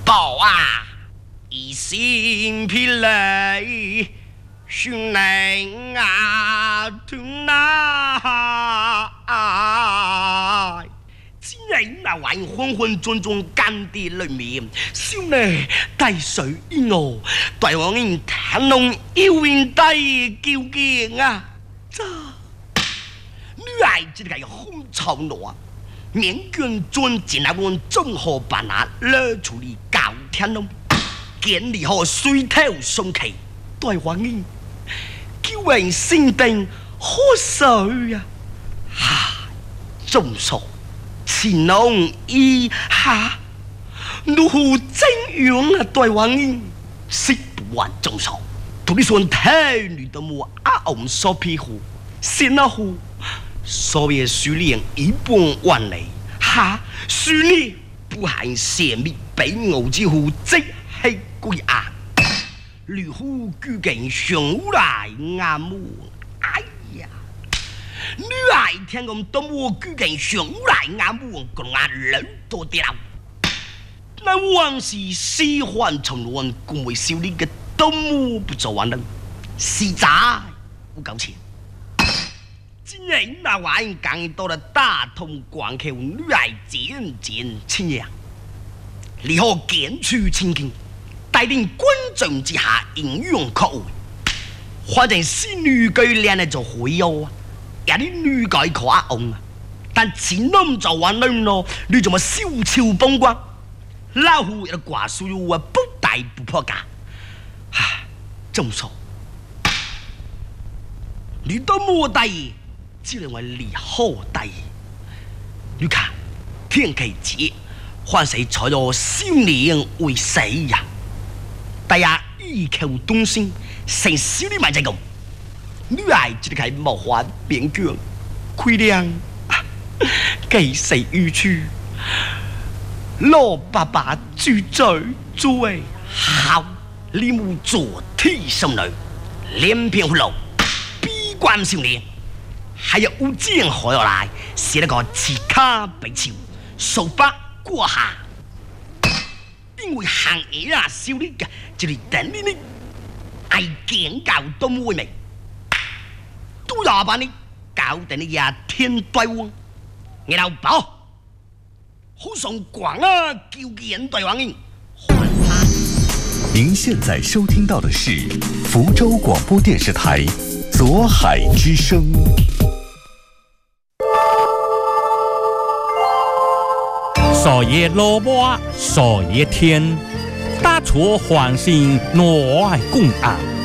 宝啊，一心疲累，训练啊，吞啊！今日那玩混混沌沌干地里面，少呢大水一我，大王人天龙有缘大究竟啊！这女孩子个红潮罗，面卷尊进来问正好把那勒出嚟搞天龙，见你好水头松气，大王人叫人心定好水呀！哈，众所。乾隆一下，如何怎樣啊？大王人食不完眾數，同你說睇女的冇阿翁所庇護，先那戶所謂數量一半萬里，哈，數年不含泄密，被我之乎即係歸案，如虎居近上來眼目，哎呀！女孩聽咁多我居近上來眼目，個眼人多啲啦。那往事喜歡重溫，共為少年嘅都冇不做完人，實在不夠錢。今日那玩意講到了大同關口，女孩漸漸清揚，你可見出情景，帶領觀眾之下應用口味，反正是女嘅練嚟就會有啊。有啲女改可阿翁啊，但前諗就玩女咯，你做乜小超崩光？老虎有寡數啊，不大不破價，唉，正錯。你都冇第，只能為你好第。你看天氣節，還是採咗少年為死人，大家異口同聲，成少年咪就咁。女孩子係無法勉強，虧亮幾世於處，老爸爸住嘴最好，你冇做替心女，臉片葫蘆，悲觀少年，還有烏江河落來，寫了個刺卡被潮，數百過下，因為行嘢啊少年嘅，就嚟等你呢，係見教都冇味。都要把你搞得你呀天對王，你老寶好送廣啊，叫人對王人。 您现在收听到的是福州广播电视台左海之声。 少爷萝卜少爷天，大厨欢心我爱共安。